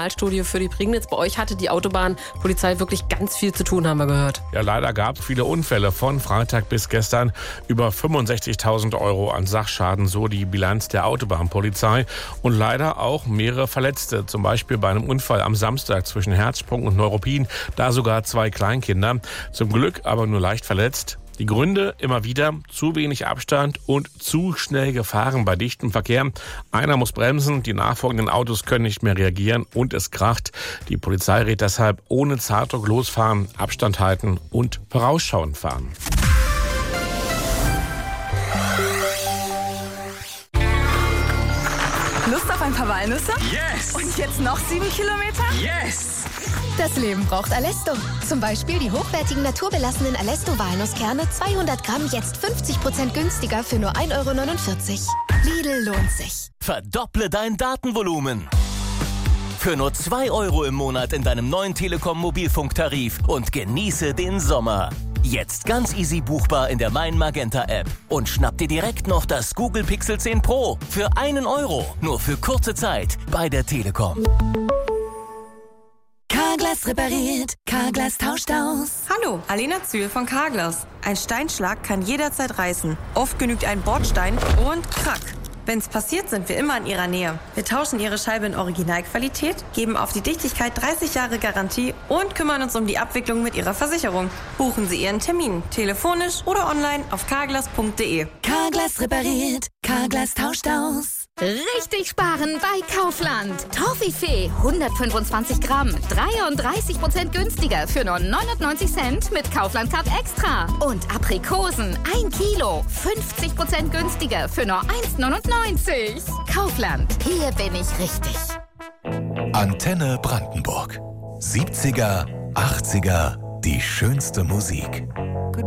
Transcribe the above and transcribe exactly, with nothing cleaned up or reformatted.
Kriminalstudie für die Prignitz. Bei euch hatte die Autobahnpolizei wirklich ganz viel zu tun, haben wir gehört. Ja, leider gab es viele Unfälle von Freitag bis gestern. Über fünfundsechzigtausend Euro an Sachschaden, so die Bilanz der Autobahnpolizei. Und leider auch mehrere Verletzte. Zum Beispiel bei einem Unfall am Samstag zwischen Herzsprung und Neuruppin. Da sogar zwei Kleinkinder. Zum Glück aber nur leicht verletzt. Die Gründe immer wieder: zu wenig Abstand und zu schnell gefahren bei dichtem Verkehr. Einer muss bremsen, die nachfolgenden Autos können nicht mehr reagieren und es kracht. Die Polizei rät deshalb: ohne Zeitdruck losfahren, Abstand halten und vorausschauend fahren. Lust auf ein paar Walnüsse? Yes! Und jetzt noch sieben Kilometer? Yes! Das Leben braucht Alesto. Zum Beispiel die hochwertigen naturbelassenen Alesto-Walnusskerne, zweihundert Gramm, jetzt fünfzig Prozent günstiger für nur ein Euro neunundvierzig. Lidl lohnt sich. Verdopple dein Datenvolumen. Für nur zwei Euro im Monat in deinem neuen Telekom-Mobilfunktarif und genieße den Sommer. Jetzt ganz easy buchbar in der Mein Magenta App. Und schnapp dir direkt noch das Google Pixel zehn Pro für einen Euro. Nur für kurze Zeit bei der Telekom. Carglass repariert, Carglass tauscht aus. Hallo, Alena Zühl von Carglass. Ein Steinschlag kann jederzeit reißen. Oft genügt ein Bordstein und krack. Wenn's passiert, sind wir immer in Ihrer Nähe. Wir tauschen Ihre Scheibe in Originalqualität, geben auf die Dichtigkeit dreißig Jahre Garantie und kümmern uns um die Abwicklung mit Ihrer Versicherung. Buchen Sie Ihren Termin, telefonisch oder online auf carglass punkt de. Carglass repariert, Carglass tauscht aus. Richtig sparen bei Kaufland. Toffifee hundertfünfundzwanzig Gramm, dreiunddreißig Prozent günstiger für nur neunundneunzig Cent mit Kaufland Card Extra. Und Aprikosen ein Kilo, fünfzig Prozent günstiger für nur eins neunundneunzig. Kaufland, hier bin ich richtig. Antenne Brandenburg. siebziger, achtziger, die schönste Musik.